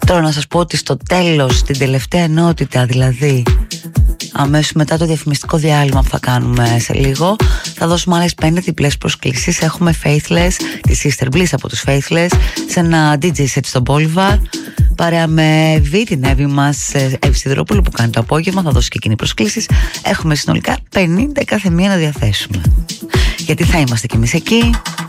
Τώρα να σας πω ότι στο τέλος, την τελευταία ενότητα δηλαδή, αμέσως μετά το διαφημιστικό διάλειμμα που θα κάνουμε σε λίγο, θα δώσουμε άλλες 5 διπλές προσκλήσεις. Έχουμε Faithless, τη Sister Bliss από τους Faithless, σε ένα DJ set στο Bolivar, παρέα με Εύη, την Εύη μας, Εύη Σιδηρόπουλου, που κάνει το απόγευμα. Θα δώσει και εκείνη προσκλήσεις. Έχουμε συνολικά 50 κάθε μία να διαθέσουμε, γιατί θα είμαστε κι εμείς εκεί.